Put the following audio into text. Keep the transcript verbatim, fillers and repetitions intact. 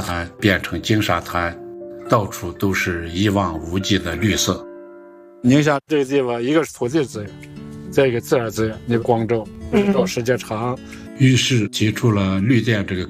滩变成金沙滩，到处都是一望无际的绿色。 宁夏这个地方，一个是土地资源，再一个自然资源，你光照，照时间长。 于是提出了绿电这个